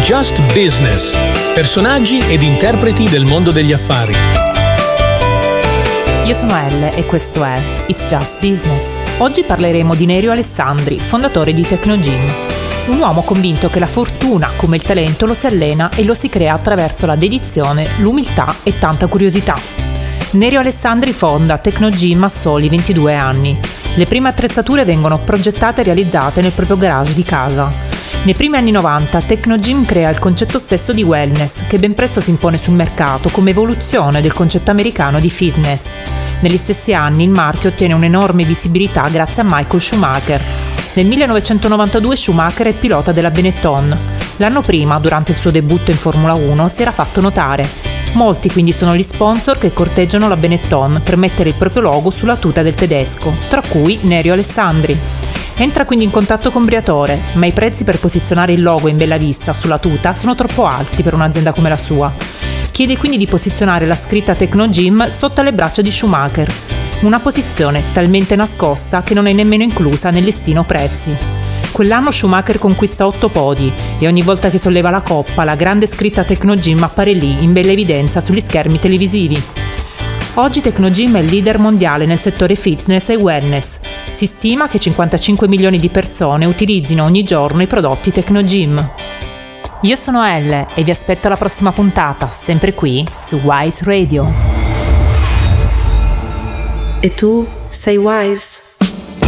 Just Business. Personaggi ed interpreti del mondo degli affari. Io sono Elle e questo è It's Just Business. Oggi parleremo di Nerio Alessandri, fondatore di Tecnogym. Un uomo convinto che la fortuna, come il talento, lo si allena e lo si crea attraverso la dedizione, l'umiltà e tanta curiosità. Nerio Alessandri fonda Tecnogym a soli 22 anni. Le prime attrezzature vengono progettate e realizzate nel proprio garage di casa. Nei primi anni 90 Tecnogym crea il concetto stesso di wellness, che ben presto si impone sul mercato come evoluzione del concetto americano di fitness. Negli stessi anni il marchio ottiene un'enorme visibilità grazie a Michael Schumacher. Nel 1992 Schumacher è pilota della Benetton. L'anno prima, durante il suo debutto in Formula 1, si era fatto notare. Molti quindi sono gli sponsor che corteggiano la Benetton per mettere il proprio logo sulla tuta del tedesco, tra cui Nerio Alessandri. Entra quindi in contatto con Briatore, ma i prezzi per posizionare il logo in bella vista sulla tuta sono troppo alti per un'azienda come la sua. Chiede quindi di posizionare la scritta Tecnogym sotto le braccia di Schumacher, una posizione talmente nascosta che non è nemmeno inclusa nel listino prezzi. Quell'anno Schumacher conquista 8 podi e ogni volta che solleva la coppa la grande scritta Tecnogym appare lì in bella evidenza sugli schermi televisivi. Oggi Tecnogym è il leader mondiale nel settore fitness e wellness. Si stima che 55 milioni di persone utilizzino ogni giorno i prodotti Tecnogym. Io sono Elle e vi aspetto alla prossima puntata, sempre qui su Wise Radio. E tu sei wise?